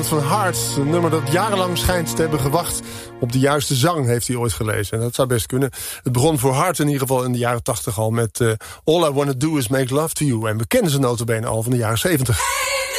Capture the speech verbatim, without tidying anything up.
Van Hearts, een nummer dat jarenlang schijnt te hebben gewacht op de juiste zang, heeft hij ooit gelezen. En dat zou best kunnen. Het begon voor Hearts in ieder geval in de jaren tachtig al met uh, All I Wanna Do Is Make Love To You. En we kennen ze nota bene al van de jaren zeventig.